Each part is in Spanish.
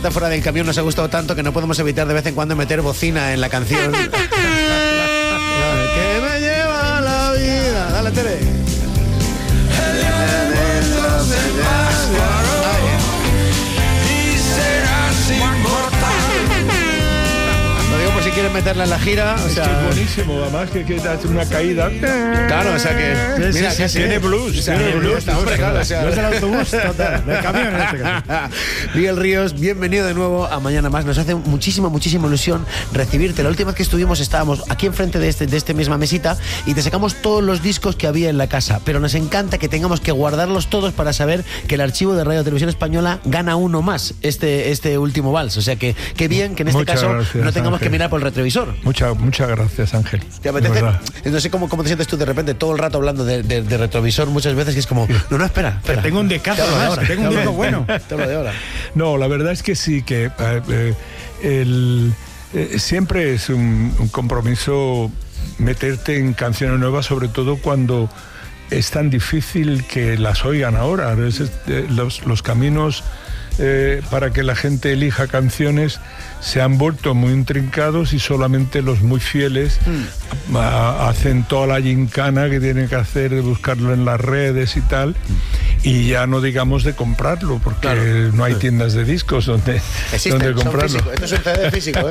metáfora del camión nos ha gustado tanto que no podemos evitar de vez en cuando meter bocina en la canción. Que me lleva la vida. Dale, Tere. Lo digo por si quieres meterla en la gira. O sea, es buenísimo, además que hace una caída. Claro, o sea que. Mira, que tiene blues. O sea, tiene blues, hombre, claro. O sea, no es del autobús, total, del camión en este caso. Miguel Ríos, bienvenido de nuevo a Mañana Más. Nos hace muchísima ilusión recibirte. La última vez que estuvimos estábamos aquí enfrente de esta misma mesita y te sacamos todos los discos que había en la casa, pero nos encanta que tengamos que guardarlos todos para saber que el archivo de Radio Televisión Española gana uno más este último vals. O sea que bien que en este Muchas caso gracias, no tengamos Ángel. que mirar por el retrovisor. Muchas gracias, Ángel. ¿Te apetece? No sé cómo te sientes tú de repente todo el rato hablando de retrovisor muchas veces, que es como, no, espera. Tengo un discazo, tengo un disco bueno. Te hablo de ahora. No, la verdad es que sí, que siempre es un compromiso meterte en canciones nuevas, sobre todo cuando es tan difícil que las oigan ahora. A veces, los caminos para que la gente elija canciones se han vuelto muy intrincados y solamente los muy fieles hacen toda la gincana que tienen que hacer de buscarlo en las redes y tal, y ya no digamos de comprarlo, porque claro, no hay tiendas de discos donde comprarlo. Esto es un CD físico,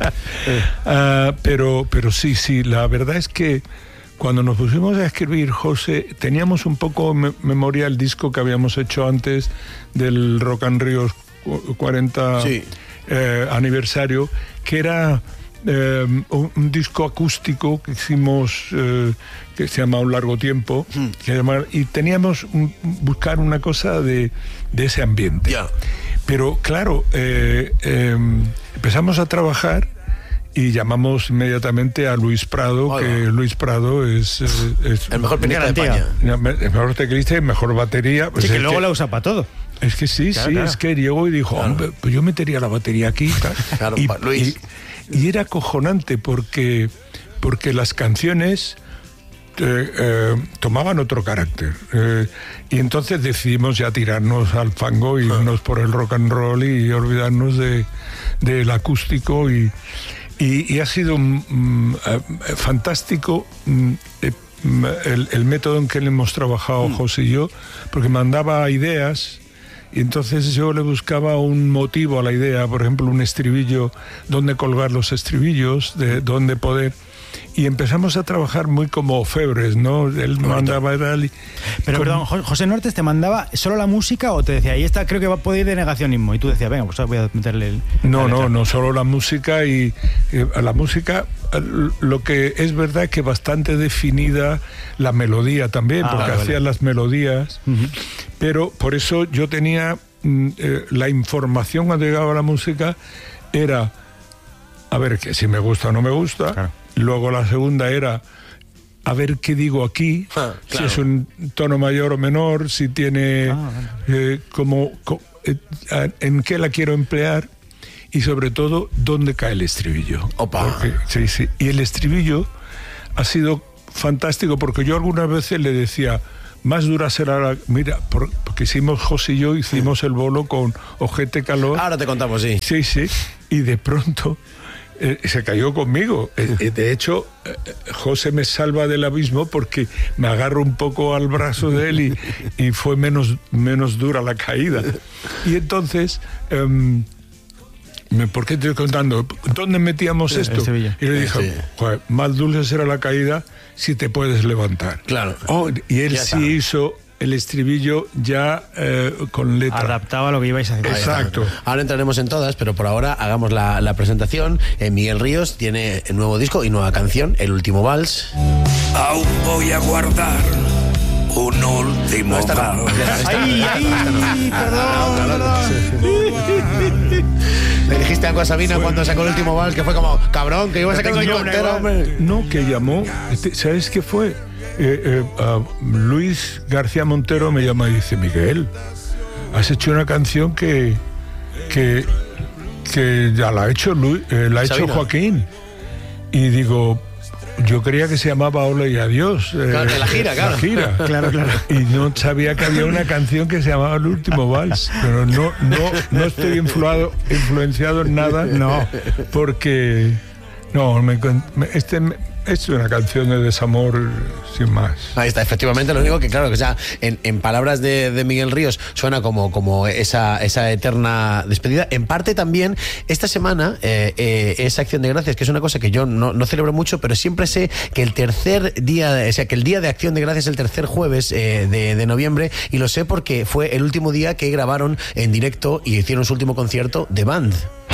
pero sí, la verdad es que cuando nos pusimos a escribir, José, teníamos un poco memoria el disco que habíamos hecho antes del Rock and Ríos 40 aniversario, que era un disco acústico que hicimos, que se llama Un Largo Tiempo, y teníamos buscar una cosa de ese ambiente. Yeah. Pero claro, empezamos a trabajar y llamamos inmediatamente a Luis Prado, que Luis Prado es el mejor pianista de España. El mejor teclista y mejor batería. Pues sí, que luego la usa para todo. Es que sí, claro. Es que llegó y dijo, hombre, pues yo metería la batería aquí. Claro, Luis. Y era acojonante porque las canciones tomaban otro carácter. Y entonces decidimos ya tirarnos al fango, irnos por el rock and roll y olvidarnos del acústico y ha sido fantástico el método en que le hemos trabajado José y yo, porque mandaba ideas y entonces yo le buscaba un motivo a la idea, por ejemplo un estribillo, dónde colgar los estribillos, de dónde poder. Y empezamos a trabajar muy como orfebres, ¿no? Él mandaba tal. Pero perdón, José Nortes te mandaba solo la música o te decía, ahí está, creo que puede ir de negacionismo, y tú decías, venga, pues voy a meterle el... No, solo la música, y la música, lo que es verdad es que bastante definida la melodía también, porque hacía las melodías, pero por eso yo tenía la información cuando llegaba a la música era, a ver, que si me gusta o no me gusta. Claro. Luego la segunda era a ver qué digo aquí, claro. Si es un tono mayor o menor, si tiene en qué la quiero emplear, y sobre todo dónde cae el estribillo. Porque, sí. Y el estribillo ha sido fantástico, porque yo algunas veces le decía, más dura será la... Mira, porque hicimos, José y yo, hicimos el bolo con Ojete Calor. Ahora te contamos, sí. Sí. Y de pronto... se cayó conmigo. De hecho, José me salva del abismo porque me agarro un poco al brazo de él y fue menos dura la caída. Y entonces, ¿por qué te estoy contando? ¿Dónde metíamos esto? Y le dije, más dulce será la caída si te puedes levantar. Claro. Y él sí hizo el estribillo ya con letra. Adaptaba a lo que ibais a hacer. Exacto. Ahora entraremos en todas, pero por ahora hagamos la presentación. Miguel Ríos tiene el nuevo disco y nueva canción, El Último Vals. Aún voy a guardar un último vals. Le dijiste algo a Sabina cuando sacó El Último Vals, que fue como, cabrón, que iba a sacar un disco entero, hombre. No, que llamó, ¿sabes qué fue? Luis García Montero me llama y dice, Miguel, has hecho una canción que ya la ha hecho Joaquín. Y digo, yo creía que se llamaba Hola y Adiós. Claro, la gira, claro. La gira. Claro. Y no sabía que había una canción que se llamaba El Último Vals. Pero no estoy influenciado en nada. No. Porque... No, es una canción de desamor sin más. Ahí está, efectivamente, lo único que claro, que ya en palabras de Miguel Ríos suena como esa eterna despedida. En parte también, esta semana, esa Acción de Gracias, que es una cosa que yo no celebro mucho, pero siempre sé que el tercer día, o sea, que el día de Acción de Gracias es el tercer jueves de noviembre, y lo sé porque fue el último día que grabaron en directo y hicieron su último concierto de Band.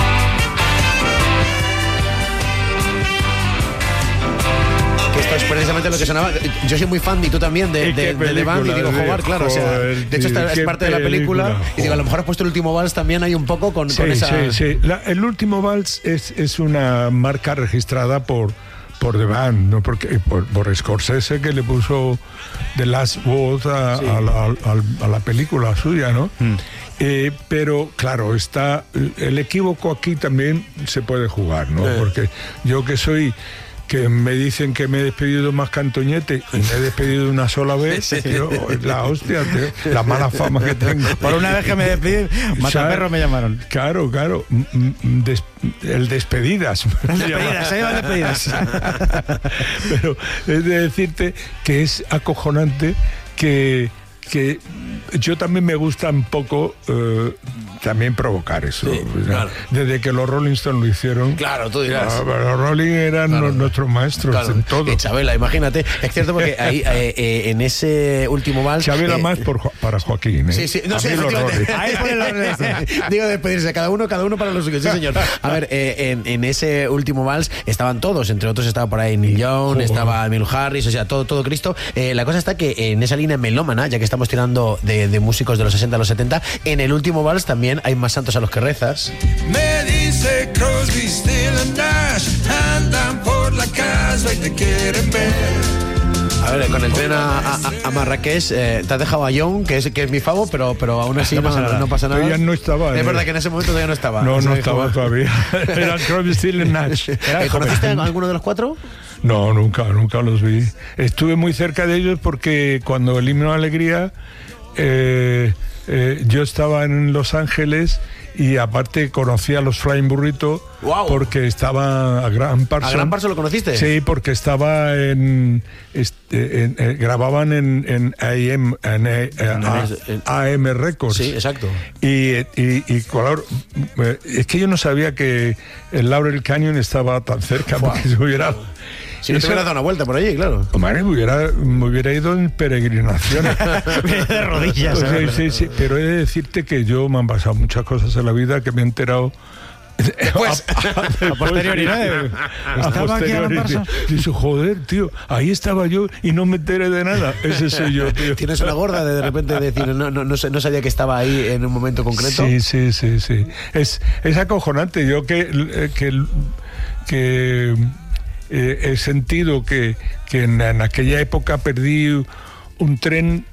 Esto es precisamente lo que sonaba. Yo soy muy fan, y tú también, de The Band, y digo, joder, claro, o sea, de hecho esta es parte de la película, y digo, a lo mejor has puesto El Último Vals también hay un poco con esa... Sí. El Último Vals es una marca registrada por The Band, ¿no? Porque por Scorsese, que le puso The Last Word a la película suya, ¿no? Pero claro, está el equívoco aquí también se puede jugar, ¿no? Porque yo que me dicen que me he despedido más que Antoñete y me he despedido una sola vez, tío, la hostia, tío, la mala fama que tengo. Por una vez que me despedí, mataperro me llamaron. Claro, el Despedidas. Despedidas. Pero es de decirte que es acojonante que yo también me gusta un poco también provocar eso. Sí, claro. Desde que los Rolling Stones lo hicieron. Claro, tú dirás. Los Rolling eran nuestros maestros en todo. Y Chabela, imagínate. Es cierto porque ahí en ese último vals... Chabela más para Joaquín. Sí. No sé, efectivamente. Ahí pone los roles. Digo, despedirse. Cada uno para lo suyo. Sí, señor. A ver, en ese último vals estaban todos. Entre otros estaba por ahí Neil Young, estaba Emil Harris, o sea, todo Cristo. La cosa está que en esa línea melómana, ya que estamos tirando de músicos de los 60 a los 70, en el último vals también hay más santos a los que rezas. Me dice Crosby, Still and Nash, andan por la casa y te quieren ver. A ver, con el tren a Marrakech, te has dejado a Young, que es mi favo, pero aún así no pasa nada. Ella no estaba. Es verdad que en ese momento todavía no estaba. No estaba todavía. Eran Crosby, Still and Nash. ¿Conociste a alguno de los cuatro? No, nunca los vi. Estuve muy cerca de ellos porque cuando el Himno de Alegría, yo estaba en Los Ángeles y aparte conocí a los Flying Burrito. Wow. Porque estaba a Graham Parsons. ¿A Graham Parsons lo conociste? Sí, porque estaba grababan en AM Records. Sí, exacto. Y claro, es que yo no sabía que el Laurel Canyon estaba tan cerca, porque se hubiera... Si no te hubieras dado una vuelta por allí, claro. Madre, me hubiera ido en peregrinación. De rodillas. Sí, pero he de decirte que yo me han pasado muchas cosas en la vida que me he enterado. Pues, a posteriori, ¿no? Estaba aquí a la Barça. Dice, joder, tío, ahí estaba yo y no me enteré de nada. Ese soy yo, tío. Tienes una gorda de repente decir, no sabía que estaba ahí en un momento concreto. Sí. Es acojonante. Yo que he sentido que en aquella época perdí un tren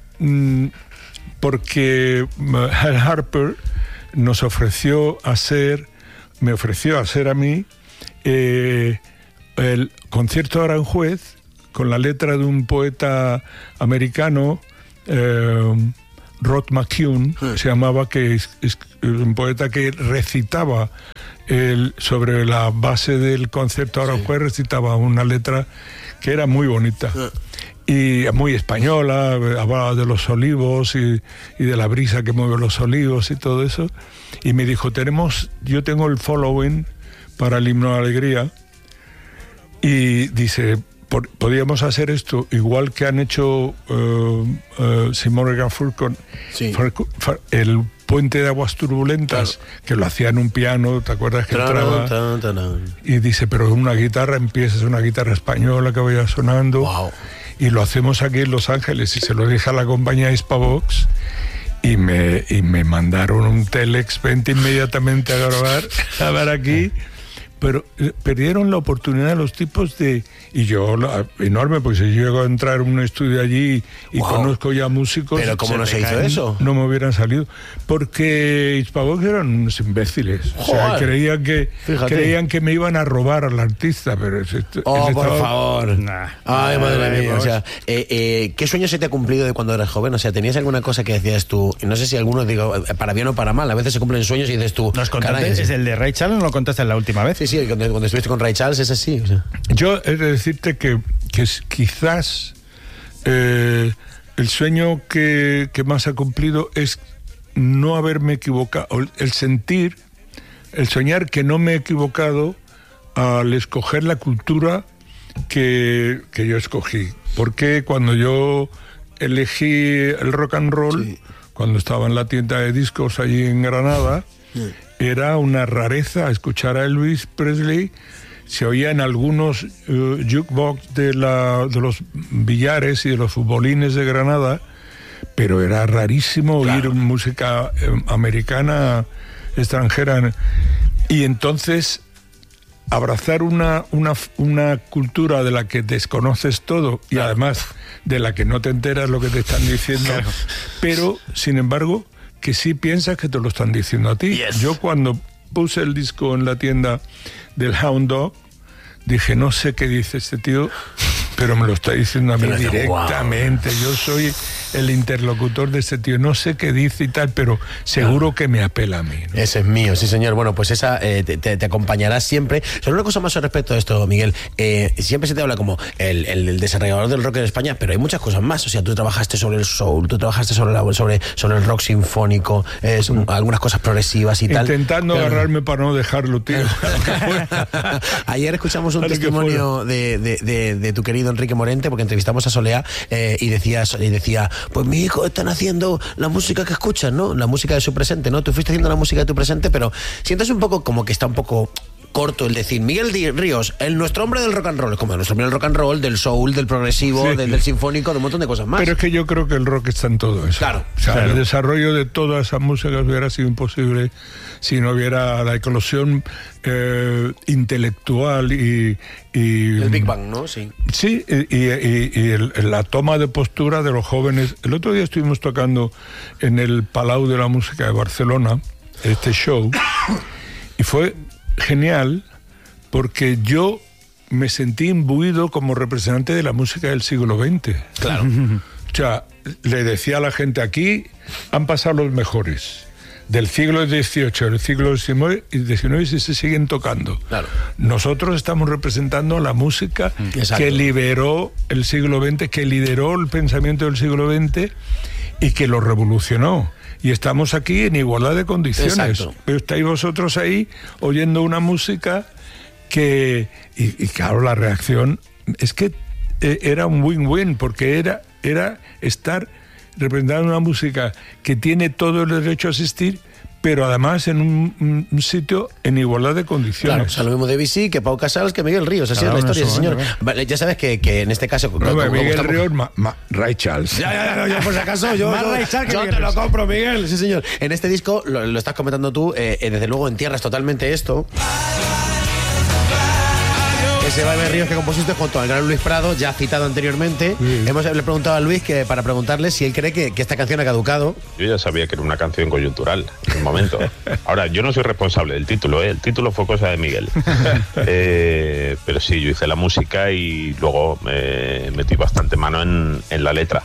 porque Al Harper me ofreció hacer a mí el concierto de Aranjuez con la letra de un poeta americano, Rod McKeown, se llamaba, que es un poeta que recitaba sobre la base del concierto de Aranjuez, recitaba una letra que era muy bonita y muy española, hablaba de los olivos y de la brisa que mueve los olivos y todo eso, y me dijo, yo tengo el following para el Himno de Alegría, y dice, podríamos hacer esto igual que han hecho Simon y Garfunkel con el Puente de Aguas Turbulentas, claro, que lo hacía en un piano, ¿te acuerdas que entraba? Y dice, pero una guitarra, empiezas una guitarra española que vaya sonando. Wow. Y lo hacemos aquí en Los Ángeles, y se lo dije a la compañía Hispavox, y me mandaron un telex, vente inmediatamente a grabar aquí, pero perdieron la oportunidad los tipos de... Y yo, enorme, pues si llego a entrar en un estudio allí y conozco ya músicos... ¿Pero cómo no se hizo eso? No me hubieran salido. Porque Hispavox eran unos imbéciles. Joder. O sea, creían que me iban a robar al artista, pero... por favor. Ay, madre mía. Pues. O sea, ¿qué sueño se te ha cumplido de cuando eras joven? O sea, ¿tenías alguna cosa que decías tú? No sé si alguno, digo, para bien o para mal. A veces se cumplen sueños y dices tú... ¿Nos contaste? caray, ¿Es el de Ray Charles? ¿No lo contaste la última vez? Sí, cuando estuviste con Ray Charles es así. O sea. Yo he de decirte que quizás el sueño que más ha cumplido es no haberme equivocado, el soñar que no me he equivocado al escoger la cultura que yo escogí. Porque cuando yo elegí el rock and roll, cuando estaba en la tienda de discos allí en Granada, era una rareza escuchar a Elvis Presley. Se oía en algunos jukebox de los billares y de los futbolines de Granada, pero era rarísimo oír música americana, extranjera. Y entonces abrazar una cultura de la que desconoces todo y además de la que no te enteras lo que te están diciendo, pero sin embargo que sí piensas que te lo están diciendo a ti. Yes. Yo cuando puse el disco en la tienda del Hound Dog, dije, no sé qué dice este tío, pero me lo está diciendo a mí directamente. Wow. Yo soy el interlocutor de este tío, no sé qué dice y tal, pero seguro que me apela a mí, ¿no? Ese es mío, sí señor. Bueno, pues esa te acompañará siempre. Solo una cosa más al respecto de esto, Miguel. Siempre se te habla como el desarrollador del rock en España, pero hay muchas cosas más. O sea, tú trabajaste sobre el soul, tú trabajaste sobre el rock sinfónico, algunas cosas progresivas y tal. Intentando agarrarme para no dejarlo, tío. Ayer escuchamos un testimonio de tu querido Enrique Morente, porque entrevistamos a Soleá y decía, pues mi hijo están haciendo la música que escuchan, ¿no? La música de su presente, ¿no? Tú fuiste haciendo la música de tu presente, pero sientes un poco como que está un poco corto el decir Miguel Ríos, nuestro hombre del rock and roll, como nuestro hombre del rock and roll, del soul, del progresivo, del sinfónico, de un montón de cosas más. Pero es que yo creo que el rock está en todo eso. Claro. O sea, el desarrollo de todas esas músicas hubiera sido imposible si no hubiera la eclosión intelectual y el Big Bang, ¿no? Sí. Sí, y la toma de postura de los jóvenes. El otro día estuvimos tocando en el Palau de la Música de Barcelona, este show, y fue genial porque yo me sentí imbuido como representante de la música del siglo XX. Claro. O sea, le decía a la gente, aquí han pasado los mejores del siglo XVIII, del siglo XIX y se siguen tocando. Claro. Nosotros estamos representando la música que liberó el siglo XX, que lideró el pensamiento del siglo XX y que lo revolucionó. Y estamos aquí en igualdad de condiciones. Exacto. Pero estáis vosotros ahí oyendo una música que... Y claro, la reacción es que era un win-win, porque era estar representando una música que tiene todo el derecho a existir, pero además en un sitio en igualdad de condiciones. Claro, o sea, lo mismo Debussy que Pau Casals que Miguel Ríos, así es la historia, sí, señor. Vale, ya sabes que en este caso... Miguel Ríos, Ray Charles. Ya, por si acaso, yo te lo compro, Miguel, sí señor. En este disco, lo estás comentando tú, desde luego entierras totalmente esto. Ese Baile Ríos que compusiste junto al gran Luis Prado, ya citado anteriormente. Le he preguntado a Luis para preguntarle si él cree que esta canción ha caducado. Yo ya sabía que era una canción coyuntural en el momento. Ahora, yo no soy responsable del título, el título fue cosa de Miguel. Pero sí, yo hice la música y luego metí bastante mano en la letra.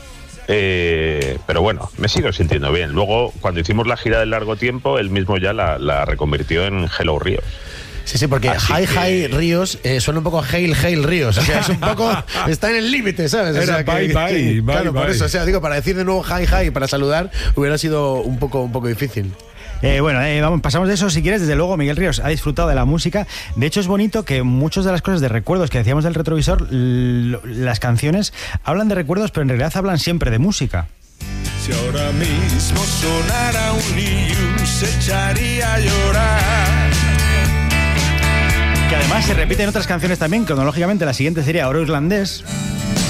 Pero bueno, me sigo sintiendo bien. Luego, cuando hicimos la gira del largo tiempo, él mismo ya la reconvirtió en Hello Ríos. Sí, porque Hi Ríos suena un poco a Hail Ríos. O sea, es un poco... está en el límite, ¿sabes? Era bye. Claro, por eso. O sea, digo, para decir de nuevo Hi, para saludar, hubiera sido un poco difícil. Pasamos de eso, si quieres. Desde luego, Miguel Ríos ha disfrutado de la música. De hecho, es bonito que muchas de las cosas de recuerdos que decíamos del retrovisor, las canciones hablan de recuerdos, pero en realidad hablan siempre de música. Si ahora mismo sonara un Liu, se echaría a llorar. Que además se repite en otras canciones también. Cronológicamente, la siguiente sería Oro Irlandés.